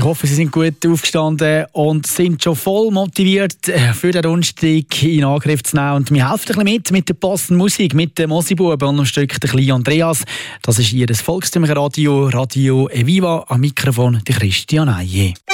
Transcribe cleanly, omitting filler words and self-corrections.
hoffe, Sie sind gut aufgestanden und sind schon voll motiviert für den Donnerstag in Angriff zu nehmen. Und wir helfen ein bisschen mit der passenden Musik, mit dem Mosibuben und ein Stück der kleine Andreas. Das ist Ihr Volkstümlicher Radio Eviva. Am Mikrofon der Christian Eije.